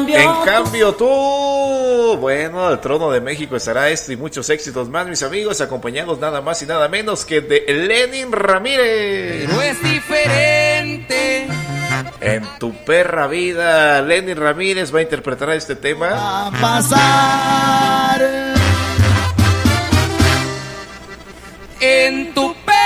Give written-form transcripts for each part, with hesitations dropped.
cambio tú. Bueno, el trono de México estará esto y muchos éxitos más, mis amigos, acompañados nada más y nada menos que de Lenin Ramírez. No es diferente. En tu perra vida, Lenin Ramírez va a interpretar este tema. A pasar. En tu perra.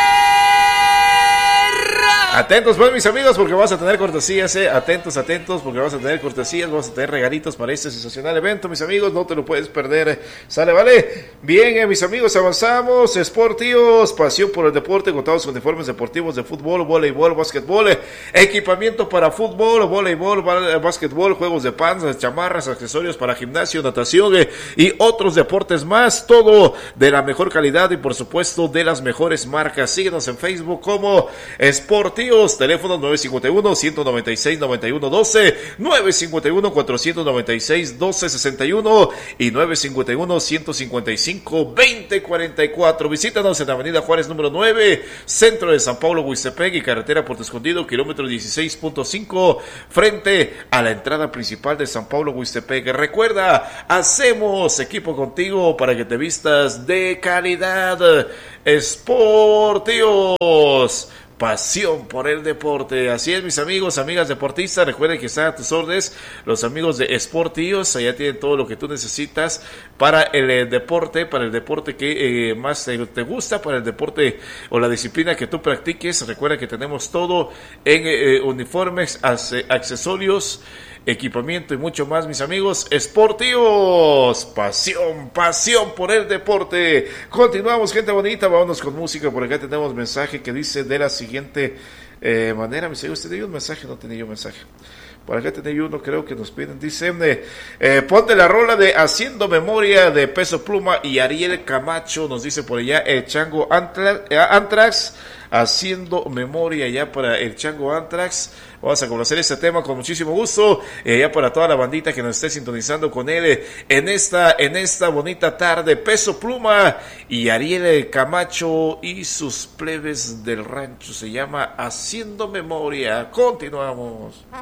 Atentos pues, mis amigos, porque vas a tener cortesías, atentos porque vas a tener cortesías, vas a tener regalitos para este sensacional evento, mis amigos, no te lo puedes perder, sale, vale. Bien, mis amigos, avanzamos. Sportios, pasión por el deporte, contados con uniformes deportivos de fútbol, voleibol, básquetbol, equipamiento para fútbol, voleibol, básquetbol, juegos de pants, chamarras, accesorios para gimnasio, natación y otros deportes más, todo de la mejor calidad y por supuesto de las mejores marcas. Síguenos en Facebook como Sportios. Teléfono 951-196-9112, 951-496-1261 y 951-155-2044. Visítanos en Avenida Juárez número 9, centro de San Pablo, Huistepec y carretera Puerto Escondido, kilómetro 16.5, frente a la entrada principal de San Pablo, Huistepec. Recuerda, hacemos equipo contigo para que te vistas de calidad. Sportios, pasión por el deporte. Así es, mis amigos, amigas deportistas, recuerden que están a tus órdenes los amigos de Sportios. Allá tienen todo lo que tú necesitas para el deporte, que más te gusta, para el deporte o la disciplina que tú practiques. Recuerda que tenemos todo en uniformes, accesorios, equipamiento y mucho más, mis amigos. Sportios, pasión por el deporte. Continuamos, gente bonita, vámonos con música. Por acá tenemos mensaje que dice de la siguiente manera, mis amigos. ¿Tenía un mensaje? No tenía yo mensaje. Por acá tenía uno, creo que nos piden. Dice, ponte la rola de Haciendo Memoria de Peso Pluma y Ariel Camacho. Nos dice por allá el Chango Antrax. Haciendo Memoria ya para el Chango Antrax. Vamos a conocer este tema con muchísimo gusto. Ya para toda la bandita que nos esté sintonizando con él en esta bonita tarde. Peso Pluma y Ariel Camacho y sus plebes del rancho. Se llama Haciendo Memoria. Continuamos.